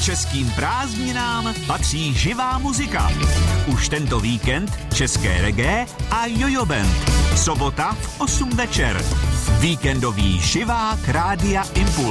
Českým prázdninám patří živá muzika. Už tento víkend české reggae a Jojo Band. Sobota v 8 večer. Víkendový živák Rádia Impuls.